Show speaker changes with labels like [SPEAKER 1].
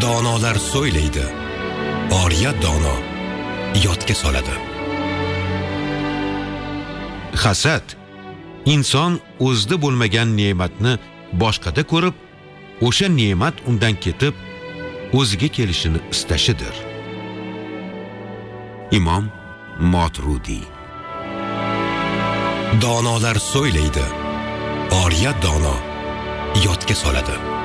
[SPEAKER 1] Donolar so'ylaydi, oriya dono yodga soladi.
[SPEAKER 2] Hasad inson o'zida bo'lmagan ne'matni boshqada ko'rib, o'sha ne'mat undan ketib, o'ziga kelishini istashidir. Imom Motrudiy.
[SPEAKER 1] Donolar so'ylaydi, oriya dono yodga soladi.